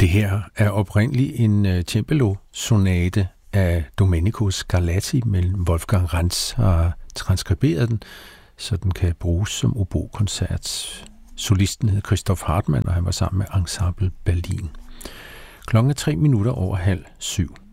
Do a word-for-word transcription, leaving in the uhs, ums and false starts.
Det her er oprindeligt en uh, cembalo-sonate af Domenico Scarlatti, men Wolfgang Ranz har transkriberet den, så den kan bruges som obokoncert. Solisten hed Christoph Hartmann, og han var sammen med Ensemble Berlin. Klokken er tre minutter over halv syv.